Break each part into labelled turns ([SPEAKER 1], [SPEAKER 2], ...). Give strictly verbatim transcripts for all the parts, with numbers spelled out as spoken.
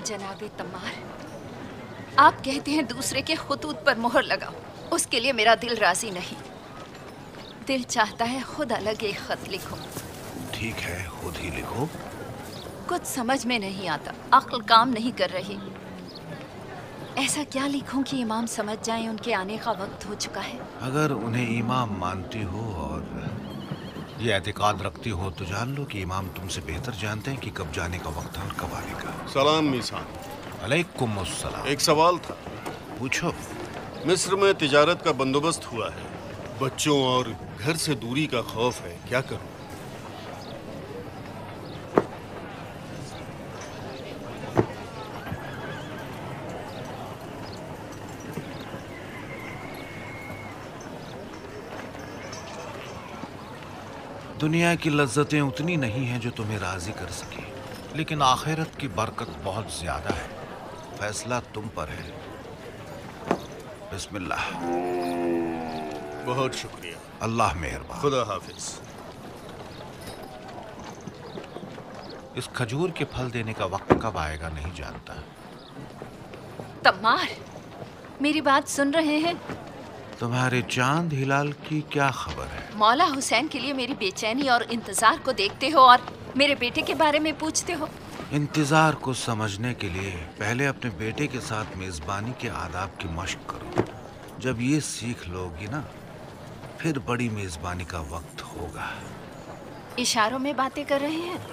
[SPEAKER 1] जनाबे तम्मार, आप कहते हैं दूसरे के खुतूत पर मोहर लगाओ, उसके लिए मेरा दिल राजी नहीं। दिल चाहता है खुद अलग एक खत लिखो।
[SPEAKER 2] ठीक है, खुद ही लिखो।
[SPEAKER 1] कुछ समझ में नहीं आता, अक्ल काम नहीं कर रही। ऐसा क्या लिखूं कि इमाम समझ जाएं उनके आने का वक्त हो चुका है।
[SPEAKER 2] अगर उन्हें इमाम मानती हो और ये एतकाद रखती हो तो जान लो कि इमाम तुमसे बेहतर जानते हैं कि कब जाने का वक्त है और कब आने का।
[SPEAKER 3] सलाम मीसान।
[SPEAKER 2] अलैकुम अस्सलाम।
[SPEAKER 3] एक सवाल था।
[SPEAKER 2] पूछो।
[SPEAKER 3] मिस्र में तिजारत का बंदोबस्त हुआ है, बच्चों और घर से दूरी का खौफ है, क्या करूं?
[SPEAKER 2] दुनिया की लज्जतें उतनी नहीं हैं जो तुम्हें राजी कर सके, लेकिन आखिरत की बरकत बहुत ज्यादा है। फैसला तुम पर है। बिस्मिल्लाह।
[SPEAKER 3] बहुत शुक्रिया।
[SPEAKER 2] अल्लाह मेहरबान।
[SPEAKER 3] खुदा हाफिज।
[SPEAKER 2] इस खजूर के फल देने का वक्त कब आएगा नहीं जानता।
[SPEAKER 1] तम्मार, मेरी बात सुन रहे हैं?
[SPEAKER 2] तुम्हारे चांद हिलाल की क्या खबर है?
[SPEAKER 1] मौला हुसैन के लिए मेरी बेचैनी और इंतजार को देखते हो और मेरे बेटे के बारे में पूछते हो।
[SPEAKER 2] इंतजार को समझने के लिए पहले अपने बेटे के साथ मेजबानी के आदाब की मशक करो। जब ये सीख लोगी ना, फिर बड़ी मेजबानी का वक्त होगा।
[SPEAKER 1] इशारों में बातें कर रहे हैं?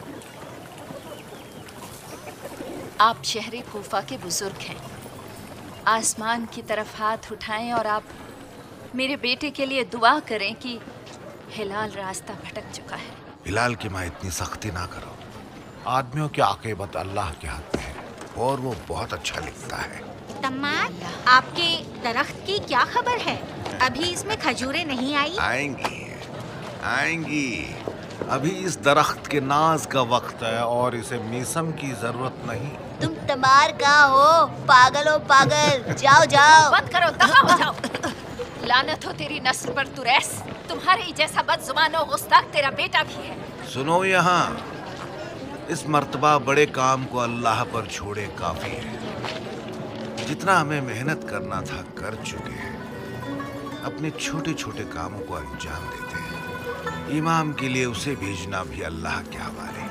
[SPEAKER 1] आप शहर खूफा के बुजुर्ग हैं। आसमान की तरफ हाथ उठाएं और आप मेरे बेटे के लिए दुआ करें कि हिलाल रास्ता भटक चुका है।
[SPEAKER 2] हिलाल की माँ इतनी सख्ती ना करो। आदमियों की आक़िबत अल्लाह के हाथ में है और वो बहुत अच्छा लिखता है।
[SPEAKER 4] तम्मार, आपके दरख्त की क्या खबर है? अभी इसमें खजूरें नहीं आई?
[SPEAKER 2] आएंगी, आएंगी। अभी इस दरख्त के नाज का वक्त है और इसे मीसम की जरूरत नहीं।
[SPEAKER 4] तुम तम्मार का हो? पागल हो पागल। जाओ जाओ।
[SPEAKER 1] बंद करो, दफा हो जाओ। लानत हो तेरी नस्ल पर तुरैस। तुम्हारे ही जैसा बदजुबान और गुस्ताख तेरा बेटा भी है।
[SPEAKER 2] सुनो यहाँ, इस मर्तबा बड़े काम को अल्लाह पर छोड़े काफी है। जितना हमें मेहनत करना था कर चुके हैं। अपने छोटे छोटे कामों को अंजाम देते हैं। इमाम के लिए उसे भेजना भी अल्लाह के हवाले।